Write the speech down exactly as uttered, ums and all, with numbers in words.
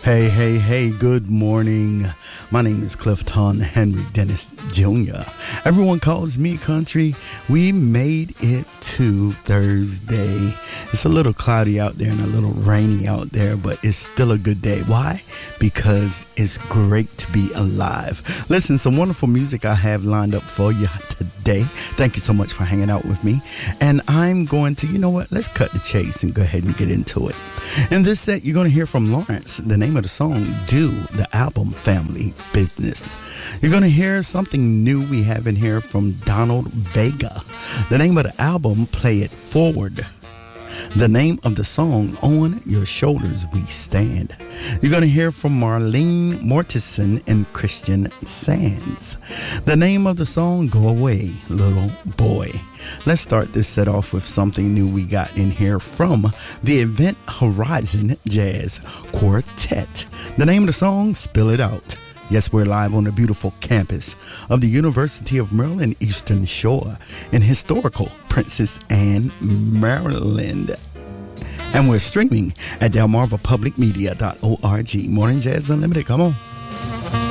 Hey, hey, hey, good morning. My name is Clifton Henry Dennis Junior Everyone calls me country. We made it to Thursday. It's a little cloudy out there and a little rainy out there, but it's still a good day. Why? Because it's great to be alive. Listen, some wonderful music I have lined up for you today. Thank you so much for hanging out with me. And I'm going to, you know what? Let's cut the chase and go ahead and get into it. In this set, you're going to hear from Lawrence. The name of the song, Do, the album Family Business. You're going to hear something new we have in here from Donald Vega. The name of the album, Play It Forward. The name of the song, On Your Shoulders We Stand. You're going to hear from Marlene Mortison and Christian Sands. The name of the song, Go Away, Little Boy. Let's start this set off with something new we got in here from the Event Horizon Jazz Quartet. The name of the song, Spill It Out. Yes, we're live on the beautiful campus of the University of Maryland Eastern Shore in historical Princess Anne, Maryland. And we're streaming at delmarva public media dot org. Morning Jazz Unlimited, come on.